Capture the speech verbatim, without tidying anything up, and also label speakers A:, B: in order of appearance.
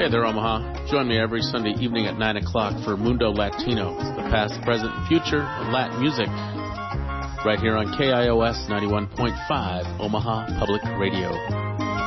A: Hey there, Omaha. Join me every Sunday evening at nine o'clock for Mundo Latino, the past, present, and future of Latin music, right here on K I O S ninety-one point five, Omaha Public Radio.